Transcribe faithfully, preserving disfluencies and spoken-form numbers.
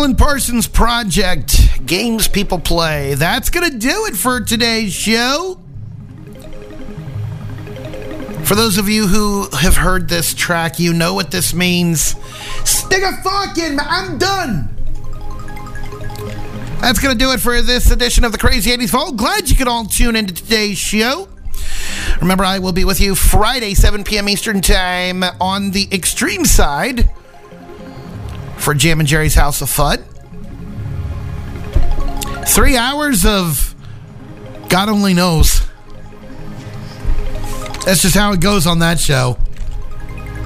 Alan Parsons Project, games people play. That's going to do it for today's show. For those of you who have heard this track, you know what this means. Stick a fork in, I'm done. That's going to do it for this edition of the Crazy eighties Vault. Glad you could all tune into today's show. Remember, I will be with you Friday, seven p.m. Eastern Time on the extreme side for Jam and Jerry's House of Fun. Three hours of God only knows. That's just how it goes on that show.